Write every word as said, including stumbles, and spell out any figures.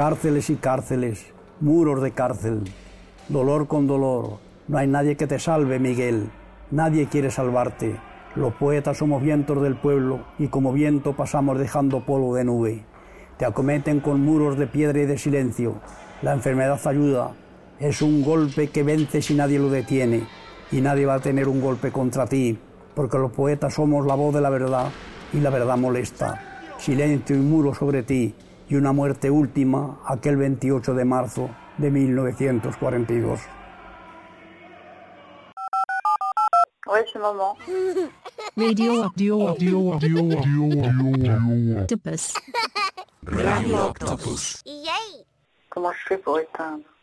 Cárceles y cárceles, muros de cárcel, dolor con dolor, no hay nadie que te salve, Miguel, nadie quiere salvarte. Los poetas somos vientos del pueblo y como viento pasamos dejando polvo de nube. Te acometen con muros de piedra y de silencio. La enfermedad ayuda, es un golpe que vence si nadie lo detiene y nadie va a tener un golpe contra ti, porque los poetas somos la voz de la verdad y la verdad molesta. Silencio y muro sobre ti y una muerte última aquel veintiocho de marzo de mil novecientos cuarenta y dos. Oui, c'est maman. Radio, radio, radio, radio, radio, Octopus. Radio Octopus. Comment je fais pour éteindre?